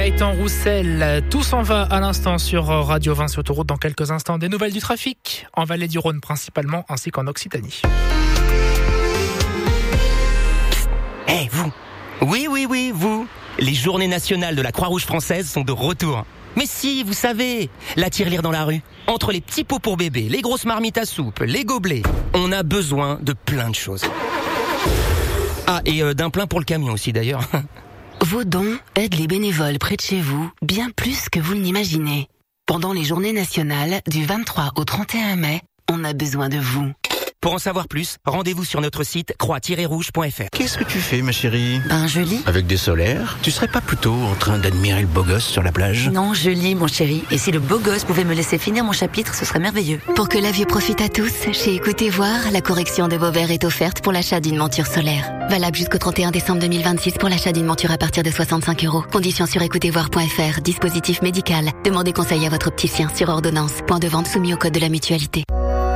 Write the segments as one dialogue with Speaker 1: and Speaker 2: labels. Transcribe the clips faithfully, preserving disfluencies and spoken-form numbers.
Speaker 1: Gaëtan Roussel, tout s'en va à l'instant sur Radio Vinci Autoroute. Dans quelques instants, des nouvelles du trafic en Vallée du Rhône principalement, ainsi qu'en Occitanie.
Speaker 2: Eh hey, vous Oui, oui, oui, vous Les journées nationales de la Croix-Rouge française sont de retour. Mais si, vous savez, la tirelire dans la rue. Entre les petits pots pour bébé, les grosses marmites à soupe, les gobelets, on a besoin de plein de choses. Ah, et euh, d'un plein pour le camion aussi d'ailleurs.
Speaker 3: Vos dons aident les bénévoles près de chez vous bien plus que vous ne l'imaginez. Pendant les journées nationales du vingt-trois au trente et un mai, on a besoin de vous.
Speaker 2: Pour en savoir plus, rendez-vous sur notre site croix tiret rouge point f r.
Speaker 4: Qu'est-ce que tu fais, ma chérie?
Speaker 3: Ben, je lis.
Speaker 4: Avec des solaires? Tu serais pas plutôt en train d'admirer le beau gosse sur la plage?
Speaker 5: Non, je lis, mon chéri. Et si le beau gosse pouvait me laisser finir mon chapitre, ce serait merveilleux.
Speaker 3: Pour que la vue profite à tous, chez Écoutez Voir, la correction de vos verres est offerte pour l'achat d'une monture solaire. Valable jusqu'au trente et un décembre deux mille vingt-six pour l'achat d'une monture à partir de soixante-cinq euros. Conditions sur écoutez voir point f r. Dispositif médical. Demandez conseil à votre opticien sur ordonnance. Point de vente soumis au code de la mutualité.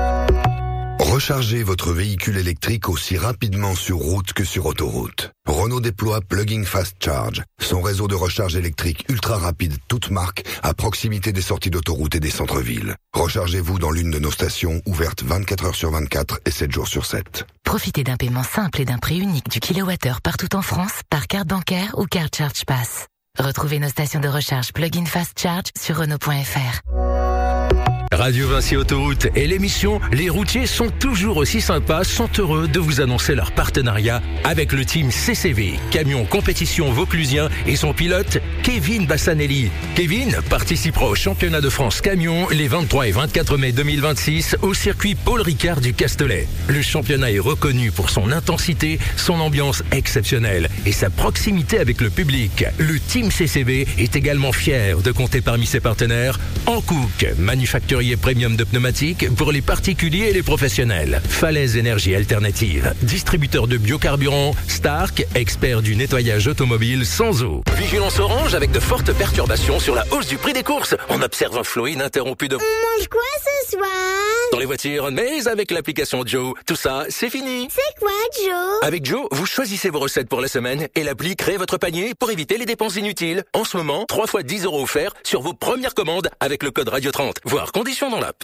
Speaker 6: Rechargez votre véhicule électrique aussi rapidement sur route que sur autoroute. Renault déploie Plug-in Fast Charge, son réseau de recharge électrique ultra rapide toute marque à proximité des sorties d'autoroute et des centres-villes. Rechargez-vous dans l'une de nos stations ouvertes vingt-quatre heures sur vingt-quatre et sept jours sur sept.
Speaker 7: Profitez d'un paiement simple et d'un prix unique du kilowattheure partout en France par carte bancaire ou carte Charge Pass. Retrouvez nos stations de recharge Plug-in Fast Charge sur Renault point f r.
Speaker 8: Radio Vinci Autoroute et l'émission Les routiers sont toujours aussi sympas sont heureux de vous annoncer leur partenariat avec le team C C V, camion compétition vauclusien et son pilote Kevin Bassanelli. Kevin participera au championnat de France camion les vingt-trois et vingt-quatre mai deux mille vingt-six au circuit Paul Ricard du Castellet. Le championnat est reconnu pour son intensité, son ambiance exceptionnelle et sa proximité avec le public. Le team C C V est également fier de compter parmi ses partenaires Hankook, manufacturier premium de pneumatiques pour les particuliers et les professionnels. Falaise Énergie Alternative, distributeur de biocarburant. Stark, expert du nettoyage automobile sans eau. Vigilance orange avec de fortes perturbations sur la hausse du prix des courses. On observe un flot ininterrompu de...
Speaker 9: On mange quoi ce soir?
Speaker 8: Dans les voitures, mais avec l'application Joe. Tout ça, c'est fini.
Speaker 9: C'est quoi Joe?
Speaker 8: Avec Joe, vous choisissez vos recettes pour la semaine et l'appli crée votre panier pour éviter les dépenses inutiles. En ce moment, trois fois dix euros offerts sur vos premières commandes avec le code Radio trente. Voir conditions dans l'app.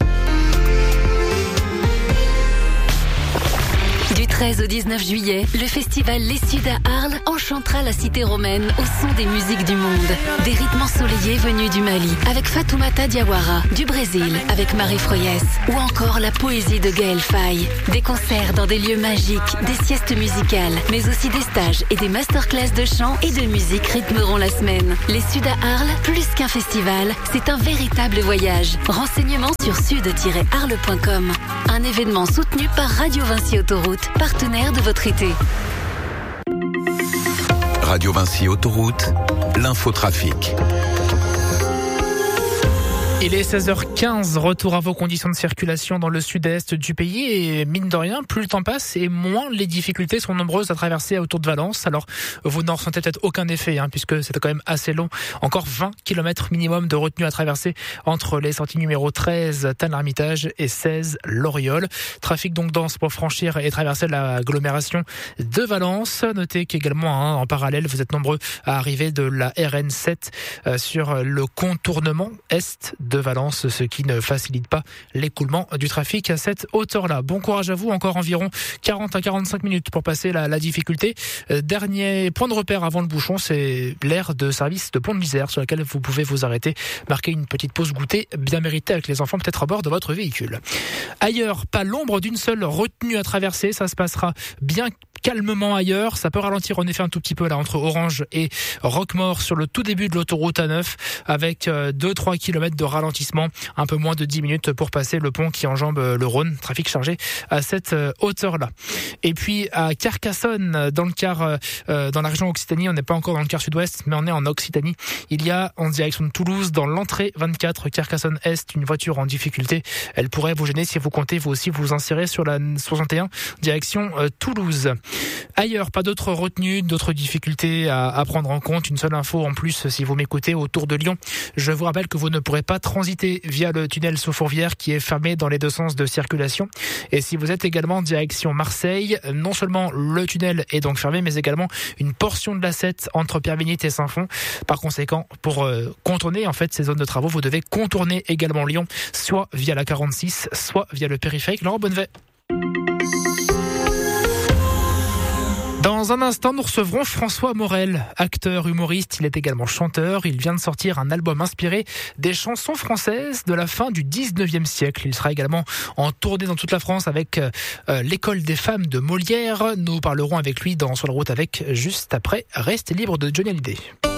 Speaker 3: Du treize au dix-neuf juillet, le festival Les Suds à Arles enchantera la cité romaine au son des musiques du monde. Des rythmes ensoleillés venus du Mali, avec Fatoumata Diawara, du Brésil, avec Marie Froyès, ou encore la poésie de Gaël Faye. Des concerts dans des lieux magiques, des siestes musicales, mais aussi des stages et des masterclass de chant et de musique rythmeront la semaine. Les Suds à Arles, plus qu'un festival, c'est un véritable voyage. Renseignements sur sud tiret arles point com. Un événement soutenu par Radio Vinci Autoroute, partenaire de votre été.
Speaker 10: Radio Vinci Autoroute, l'infotrafic.
Speaker 1: Il est seize heures quinze, retour à vos conditions de circulation dans le sud-est du pays et mine de rien, plus le temps passe et moins les difficultés sont nombreuses à traverser autour de Valence. Alors vous n'en ressentez peut-être aucun effet hein, puisque c'était quand même assez long. Encore vingt kilomètres minimum de retenue à traverser entre les sorties numéro treize Tannes-l'Hermitage et seize Loriol. Trafic donc dense pour franchir et traverser l'agglomération de Valence. Notez qu'également hein, en parallèle vous êtes nombreux à arriver de la R N sept euh, sur le contournement est de Valence, ce qui ne facilite pas l'écoulement du trafic à cette hauteur-là. Bon courage à vous, encore environ quarante à quarante-cinq minutes pour passer la, la difficulté. Euh, dernier point de repère avant le bouchon, c'est l'aire de service de Pont de l'Isère sur laquelle vous pouvez vous arrêter, marquer une petite pause goûter bien méritée avec les enfants peut-être à bord de votre véhicule. Ailleurs, pas l'ombre d'une seule retenue à traverser, ça se passera bien calmement ailleurs. Ça peut ralentir en effet un tout petit peu là entre Orange et Roquemaure sur le tout début de l'autoroute A neuf avec deux à trois kilomètres de ralentissement, un peu moins de dix minutes pour passer le pont qui enjambe le Rhône, trafic chargé à cette hauteur-là. Et puis à Carcassonne, dans le quart, euh, dans la région Occitanie, on n'est pas encore dans le quart sud-ouest, mais on est en Occitanie. Il y a en direction de Toulouse, dans l'entrée vingt-quatre Carcassonne-Est, une voiture en difficulté. Elle pourrait vous gêner si vous comptez vous aussi vous insérer sur la soixante et un direction euh, Toulouse. Ailleurs, pas d'autres retenues, d'autres difficultés à, à prendre en compte. Une seule info en plus, si vous m'écoutez, autour de Lyon. Je vous rappelle que vous ne pourrez pas transiter via le tunnel sous Fourvière qui est fermé dans les deux sens de circulation. Et si vous êtes également en direction Marseille, non seulement le tunnel est donc fermé, mais également une portion de l'A sept entre Pierre-Bénite et Saint-Fond. Par conséquent, pour euh, contourner en fait ces zones de travaux, vous devez contourner également Lyon, soit via la quarante-six, soit via le périphérique. Laurent Bonnevet. Dans un instant, nous recevrons François Morel, acteur, humoriste, il est également chanteur. Il vient de sortir un album inspiré des chansons françaises de la fin du dix-neuvième siècle. Il sera également en tournée dans toute la France avec euh, l'école des femmes de Molière. Nous parlerons avec lui dans Sur la route avec juste après Restez libre de Johnny Hallyday.